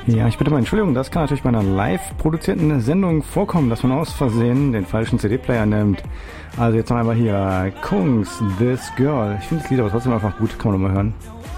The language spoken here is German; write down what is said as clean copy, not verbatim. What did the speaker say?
Ja, ich bitte mal Entschuldigung, das kann natürlich bei einer live produzierten Sendung vorkommen, dass man aus Versehen den falschen CD-Player nimmt. Also jetzt noch einmal hier, Kungs, This Girl. Ich finde das Lied aber trotzdem einfach gut, kann man nochmal hören.